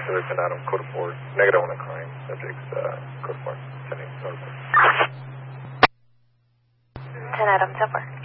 Center 10 Adam, code 4, negative on a crime, subjects, code 4, sending code 4. 10 Adam, 10 4.